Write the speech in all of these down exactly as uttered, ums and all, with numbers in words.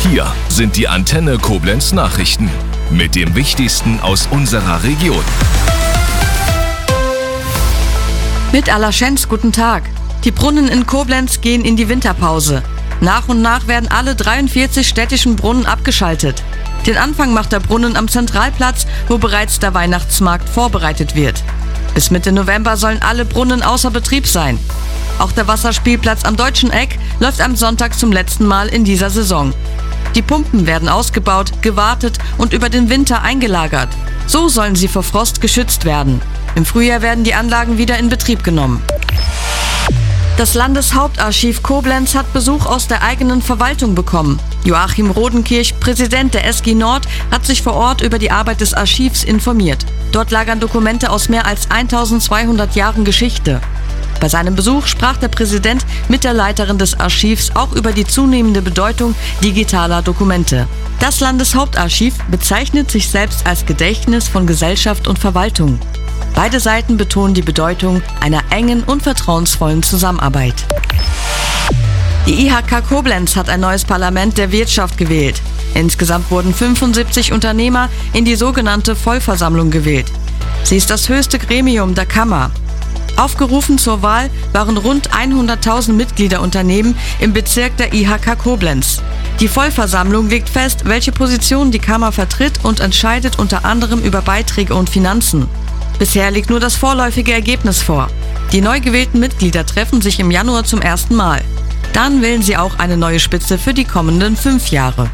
Hier sind die Antenne Koblenz Nachrichten mit dem Wichtigsten aus unserer Region. Mit Alaschenz, guten Tag. Die Brunnen in Koblenz gehen in die Winterpause. Nach und nach werden alle dreiundvierzig städtischen Brunnen abgeschaltet. Den Anfang macht der Brunnen am Zentralplatz, wo bereits der Weihnachtsmarkt vorbereitet wird. Bis Mitte November sollen alle Brunnen außer Betrieb sein. Auch der Wasserspielplatz am Deutschen Eck läuft am Sonntag zum letzten Mal in dieser Saison. Die Pumpen werden ausgebaut, gewartet und über den Winter eingelagert. So sollen sie vor Frost geschützt werden. Im Frühjahr werden die Anlagen wieder in Betrieb genommen. Das Landeshauptarchiv Koblenz hat Besuch aus der eigenen Verwaltung bekommen. Joachim Rodenkirch, Präsident der S G Nord, hat sich vor Ort über die Arbeit des Archivs informiert. Dort lagern Dokumente aus mehr als eintausendzweihundert Jahren Geschichte. Bei seinem Besuch sprach der Präsident mit der Leiterin des Archivs auch über die zunehmende Bedeutung digitaler Dokumente. Das Landeshauptarchiv bezeichnet sich selbst als Gedächtnis von Gesellschaft und Verwaltung. Beide Seiten betonen die Bedeutung einer engen und vertrauensvollen Zusammenarbeit. Die I H K Koblenz hat ein neues Parlament der Wirtschaft gewählt. Insgesamt wurden fünfundsiebzig Unternehmer in die sogenannte Vollversammlung gewählt. Sie ist das höchste Gremium der Kammer. Aufgerufen zur Wahl waren rund hunderttausend Mitgliederunternehmen im Bezirk der I H K Koblenz. Die Vollversammlung legt fest, welche Position die Kammer vertritt und entscheidet unter anderem über Beiträge und Finanzen. Bisher liegt nur das vorläufige Ergebnis vor. Die neu gewählten Mitglieder treffen sich im Januar zum ersten Mal. Dann wählen sie auch eine neue Spitze für die kommenden fünf Jahre.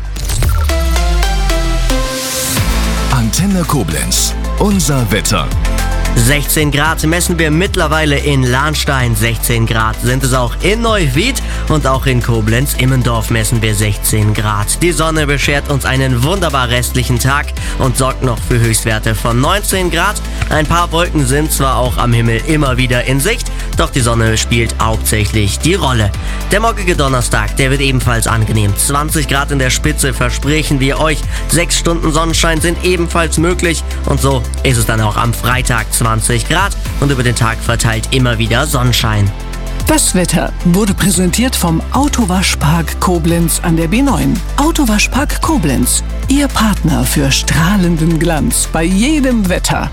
Antenne Koblenz, unser Wetter. sechzehn Grad messen wir mittlerweile in Lahnstein, sechzehn Grad sind es auch in Neuwied und auch in Koblenz-Immendorf messen wir sechzehn Grad. Die Sonne beschert uns einen wunderbar restlichen Tag und sorgt noch für Höchstwerte von neunzehn Grad. Ein paar Wolken sind zwar auch am Himmel immer wieder in Sicht, doch die Sonne spielt hauptsächlich die Rolle. Der morgige Donnerstag, der wird ebenfalls angenehm. zwanzig Grad in der Spitze versprechen wir euch. Sechs Stunden Sonnenschein sind ebenfalls möglich und so ist es dann auch am Freitag zwanzig Grad und über den Tag verteilt immer wieder Sonnenschein. Das Wetter wurde präsentiert vom Autowaschpark Koblenz an der B neun. Autowaschpark Koblenz, Ihr Partner für strahlenden Glanz bei jedem Wetter.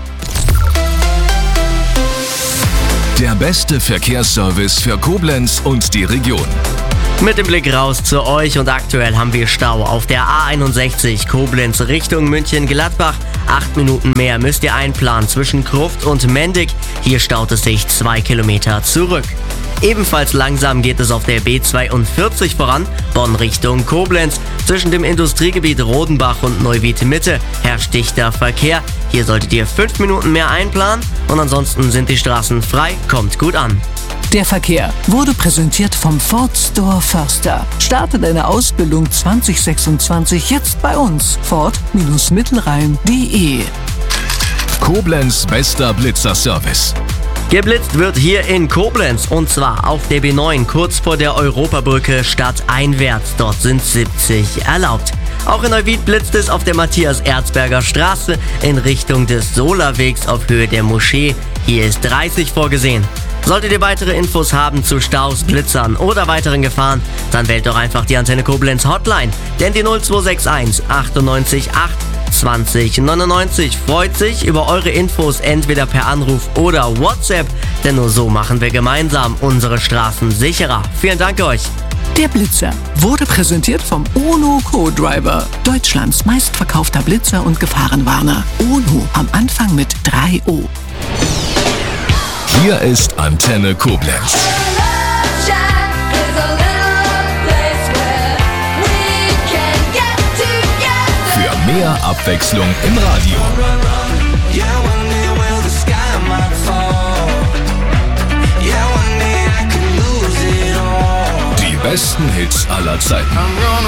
Der beste Verkehrsservice für Koblenz und die Region. Mit dem Blick raus zu euch und aktuell haben wir Stau auf der A einundsechzig Koblenz Richtung München-Gladbach. Acht Minuten mehr müsst ihr einplanen zwischen Gruft und Mendig. Hier staut es sich zwei Kilometer zurück. Ebenfalls langsam geht es auf der B zweiundvierzig voran, Bonn Richtung Koblenz. Zwischen dem Industriegebiet Rodenbach und Neuwied Mitte herrscht dichter Verkehr. Hier solltet ihr fünf Minuten mehr einplanen und ansonsten sind die Straßen frei, kommt gut an. Der Verkehr wurde präsentiert vom Ford Store Förster. Starte deine Ausbildung zwanzig sechsundzwanzig jetzt bei uns. Ford Mittelrhein punkt de. Koblenz bester Blitzerservice. Geblitzt wird hier in Koblenz und zwar auf der B neun kurz vor der Europabrücke stadteinwärts. Dort sind siebzig erlaubt. Auch in Neuwied blitzt es auf der Matthias-Erzberger Straße in Richtung des Solarwegs auf Höhe der Moschee. Hier ist dreißig vorgesehen. Solltet ihr weitere Infos haben zu Staus, Blitzern oder weiteren Gefahren, dann wählt doch einfach die Antenne Koblenz Hotline, denn die null zwei sechs eins achtundneunzig acht zwanzig neunundneunzig freut sich über eure Infos entweder per Anruf oder WhatsApp, denn nur so machen wir gemeinsam unsere Straßen sicherer. Vielen Dank euch. Der Blitzer wurde präsentiert vom UNO Co-Driver, Deutschlands meistverkaufter Blitzer und Gefahrenwarner. UNO am Anfang mit drei O. Hier ist Antenne Koblenz. Für mehr Abwechslung im Radio. Die besten Hits aller Zeiten.